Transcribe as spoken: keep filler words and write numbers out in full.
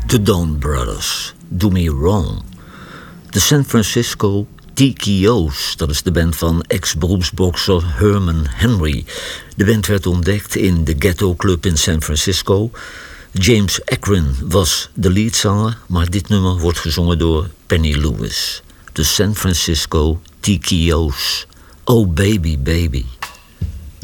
The Don Brothers, Do Me Wrong. De San Francisco T K O's, dat is de band van ex-beroepsbokser Herman Henry. De band werd ontdekt in de Ghetto Club in San Francisco. James Akron was de leadzanger, maar dit nummer wordt gezongen door Penny Lewis. De San Francisco T K O's, Oh Baby Baby.